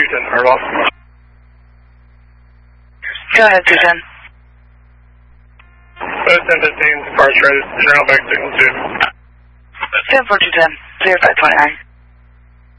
210, hard off. Go ahead, 210. 1015, departure, general back signal 2. 10-4-210, clear 529.